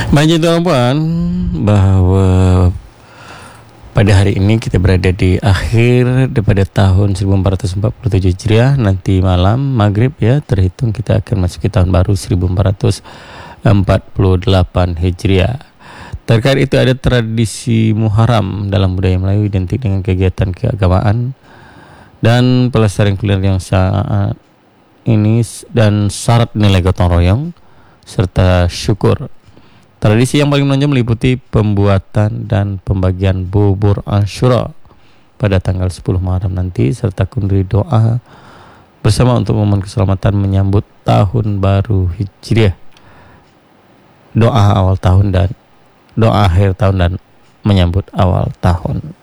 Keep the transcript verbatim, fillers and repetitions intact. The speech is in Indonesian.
Baik tuan-puan, bahwa pada hari ini kita berada di akhir daripada tahun seribu empat ratus empat puluh tujuh Hijriah. Nanti malam maghrib ya, terhitung kita akan masuki tahun baru seribu empat ratus empat puluh delapan Hijriah. Terkait itu ada tradisi Muharram dalam budaya Melayu identik dengan kegiatan keagamaan dan pelestarian kuliner yang saat ini dan syarat nilai gotong royong serta syukur. Tradisi yang paling menonjol meliputi pembuatan dan pembagian bubur Asyura pada tanggal sepuluh Muharram nanti serta kundri doa bersama untuk momen keselamatan menyambut tahun baru Hijriah. Doa awal tahun dan doa akhir tahun dan menyambut awal tahun.